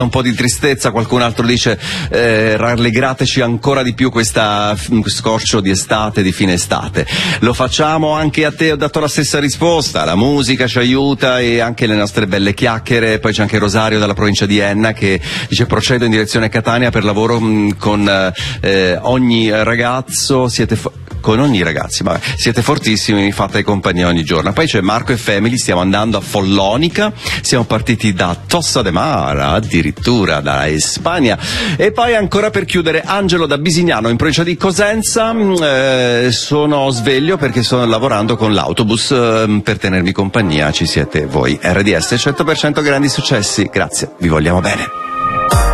un po' di tristezza, qualcun altro dice rallegrateci ancora di più questa scorcio di estate, di fine estate. Lo facciamo anche a te, ho dato la stessa risposta, la musica ci aiuta e anche le nostre belle chiacchiere. Poi c'è anche Rosario dalla provincia di Enna che dice procedo in direzione Catania per lavoro con ogni ragazzo, con ogni ragazzi, ma siete fortissimi, mi fate compagnia ogni giorno. Poi c'è Marco e Family, stiamo andando a Follonica, siamo partiti da Tossa de Mar, addirittura da Spagna, e poi ancora per chiudere Angelo da Bisignano in provincia di Cosenza. Sono sveglio perché sto lavorando con l'autobus, per tenermi compagnia ci siete voi. RDS 100% grandi successi, grazie, vi vogliamo bene.